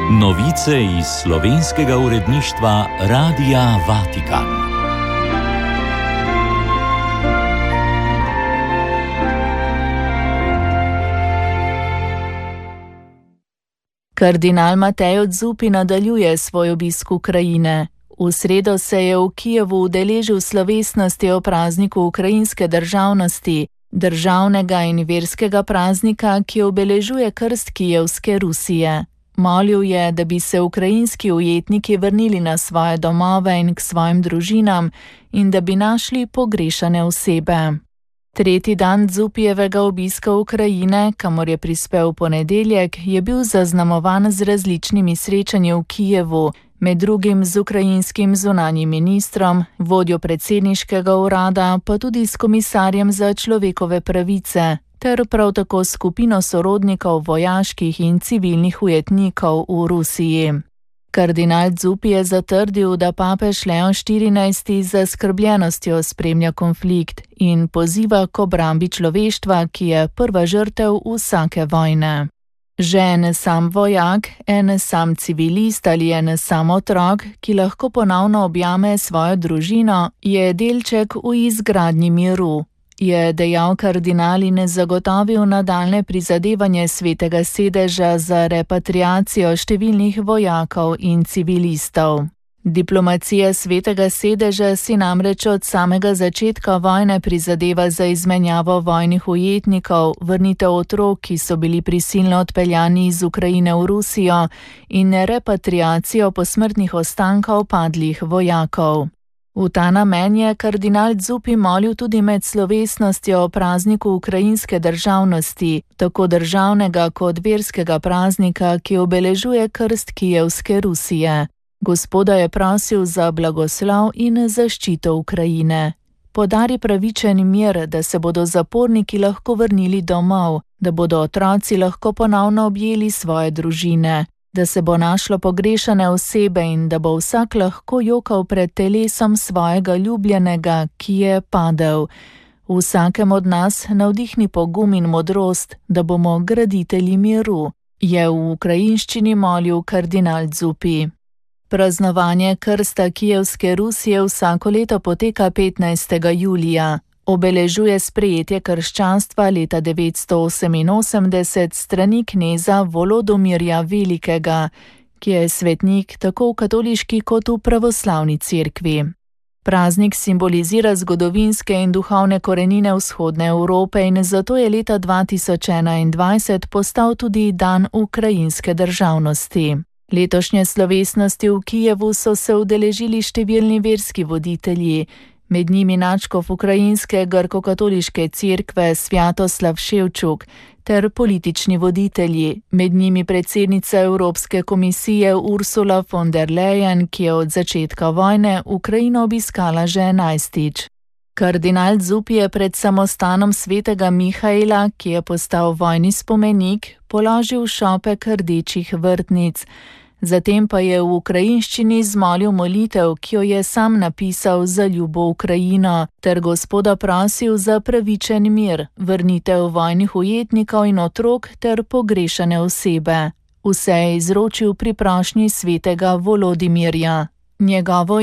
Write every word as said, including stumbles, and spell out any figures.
Novice iz slovenskega uredništva Radia Vatikan. Kardinal Matej Zuppi nadaljuje svoj obisk Ukrajine. V sredo se je v Kijevu udeležil slovesnosti o prazniku ukrajinske državnosti, državnega in verskega praznika, ki obeležuje krst kijevske Rusije. Molil je, da bi se ukrajinski ujetniki vrnili na svoje domove in k svojim družinam in da bi našli pogrešane osebe. Tretji dan Zuppijevega obiska Ukrajine, kamor je prispel v ponedeljek, je bil zaznamovan z različnimi srečanji v Kijevu, med drugim z ukrajinskim zunanjim ministrom, vodjo predsedniškega urada, pa tudi s komisarjem za človekove pravice, ter prav tako skupino sorodnikov vojaških in civilnih ujetnikov v Rusiji. Kardinal Zuppi je zatrdil, da papež Leon štirinajsti z zaskrbljenostjo spremlja konflikt in poziva k obrambi človeštva, ki je prva žrtev vsake vojne. Že en sam vojak, en sam civilist ali en sam otrok, ki lahko ponovno objame svojo družino, je delček v izgradnji miru, je dejal kardinal in zagotovil nadaljne prizadevanje Svetega sedeža za repatriacijo številnih vojakov in civilistov. Diplomacija Svetega sedeža si namreč od samega začetka vojne prizadeva za izmenjavo vojnih ujetnikov, vrnitev otrok, ki so bili prisilno odpeljani iz Ukrajine v Rusijo, in repatriacijo posmrtnih ostankov padlih vojakov. V ta namen je kardinal Zuppi molil tudi med slovesnostjo o prazniku ukrajinske državnosti, tako državnega kot verskega praznika, ki obeležuje krst kijevske Rusije. Gospoda je prosil za blagoslov in zaščito Ukrajine. Podari pravičen mir, da se bodo zaporniki lahko vrnili domov, da bodo otroci lahko ponovno objeli svoje družine, da se bo našlo pogrešane osebe in da bo vsak lahko jokal pred telesom svojega ljubljenega, ki je padel. Vsakem od nas navdihni pogum in modrost, da bomo graditelji miru, je v ukrajinščini molil kardinal Zuppi. Praznovanje krsta kijevske Rusije vsako leto poteka petnajstega julija. Obeležuje sprejetje krščanstva leta devetsto oseminosemdeset strani kneza Volodomirja Velikega, ki je svetnik tako v katoliški kot v pravoslavni cerkvi. Praznik simbolizira zgodovinske in duhovne korenine vzhodne Evrope in zato je leta dva tisoč enaindvajset postal tudi dan ukrajinske državnosti. Letošnje slovesnosti v Kijevu so se udeležili številni verski voditelji, med njimi nadškof ukrajinske grko-katoliške cerkve Svjatoslav Ševčuk ter politični voditelji, med njimi predsednica Evropske komisije Ursula von der Leyen, ki je od začetka vojne Ukrajino obiskala že enajstič. Kardinal Zuppi je pred samostanom svetega Mihaela, ki je postal vojni spomenik, položil šopek rdečih vrtnic. Zatem pa je v ukrajinščini zmolil molitev, ki jo je sam napisal za ljubo Ukrajino, ter Gospoda prosil za pravičen mir, vrnitev vojnih ujetnikov in otrok ter pogrešane osebe. Vse je izročil pri prošnji svetega Volodimirja. Njegovo